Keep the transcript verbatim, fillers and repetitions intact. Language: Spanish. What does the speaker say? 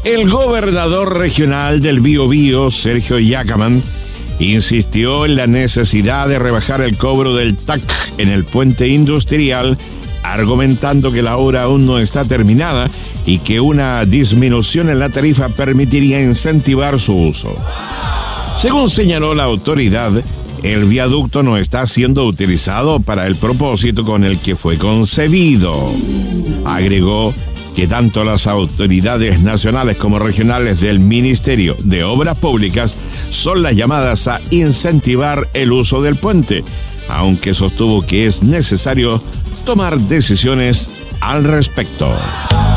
El gobernador regional del Biobío, Sergio Yacaman, insistió en la necesidad de rebajar el cobro del T A C en el puente industrial, argumentando que la obra aún no está terminada y que una disminución en la tarifa permitiría incentivar su uso. Según señaló la autoridad, el viaducto no está siendo utilizado para el propósito con el que fue concebido. Agregó que tanto las autoridades nacionales como regionales del Ministerio de Obras Públicas son las llamadas a incentivar el uso del puente, aunque sostuvo que es necesario tomar decisiones al respecto.